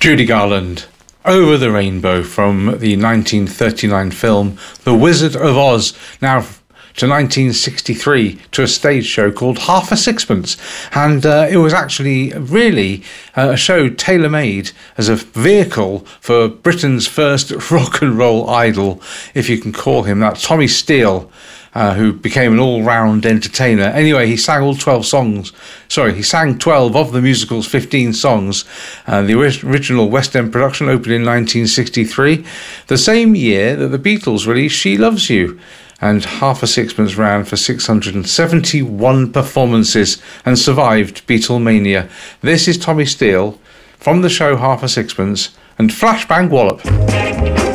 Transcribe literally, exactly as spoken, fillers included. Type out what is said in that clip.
Judy Garland, Over the Rainbow, from the nineteen thirty-nine film The Wizard of Oz. Now to nineteen sixty-three, to a stage show called Half a Sixpence. And uh, it was actually really uh, a show tailor-made as a vehicle for Britain's first rock and roll idol, if you can call him that, Tommy Steele. Uh, who became an all-round entertainer. Anyway, he sang all twelve songs. Sorry, he sang twelve of the musical's fifteen songs. Uh, the original West End production opened in nineteen sixty-three, the same year that the Beatles released She Loves You. And Half a Sixpence ran for six hundred seventy-one performances and survived Beatlemania. This is Tommy Steele from the show Half a Sixpence and Flashbang Wallop.